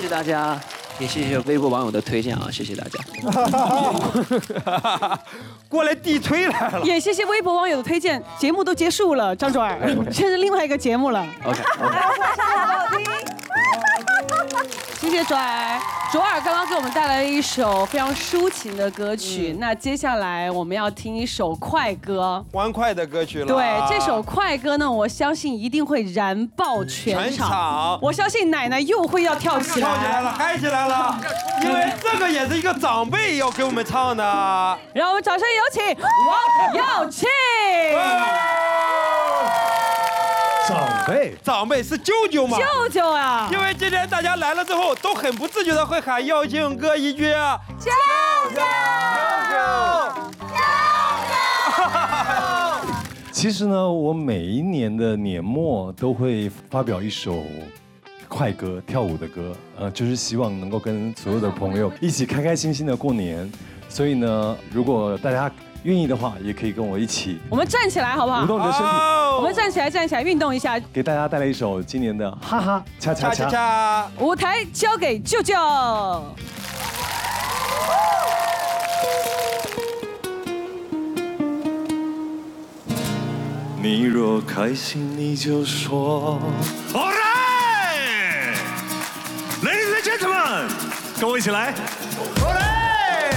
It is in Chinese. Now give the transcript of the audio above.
谢大家，也谢谢微博网友的推荐啊，谢谢大家。 过来地推来了。 也谢谢微博网友的推荐，节目都结束了，张卓尔，这是另外一个节目了。 OK。 谢谢卓尔。卓尔刚刚给我们带来了一首非常抒情的歌曲，那接下来我们要听一首快歌， 欢快的歌曲了。 对，这首快歌呢，我相信一定会燃爆全场。我相信奶奶又会要跳起来， 跳起来了，嗨起来了，因为这个也是一个长辈要给我们唱的。 让我们掌声有请王耀庆。 长辈是舅舅吗？ 舅舅啊！ 因为今天大家来了之后，都很不自觉的会喊耀庆哥一句舅舅， 其实呢，我每一年的年末都会发表一首快歌、跳舞的歌，就是希望能够跟所有的朋友一起开开心心的过年。所以呢，如果大家愿意的话，也可以跟我一起。 我们站起来好不好？ 舞动你的身体。 我们站起来，运动一下。 给大家带来一首今年的哈哈恰恰恰。 恰恰。 舞台交给舅舅。 你若开心，你就说。All right, ladies and gentlemen，跟我一起来。All right.